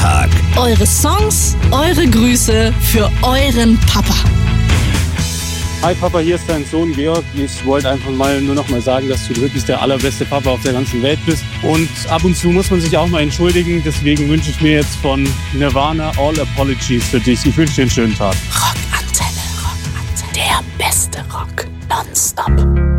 Tag. Eure Songs, eure Grüße für euren Papa. Hi Papa, hier ist dein Sohn Georg. Ich wollte einfach nur noch mal sagen, dass du wirklich der allerbeste Papa auf der ganzen Welt bist. Und ab und zu muss man sich auch mal entschuldigen. Deswegen wünsche ich mir jetzt von Nirvana All Apologies für dich. Ich wünsche dir einen schönen Tag. Rockantenne. Der beste Rock. Nonstop.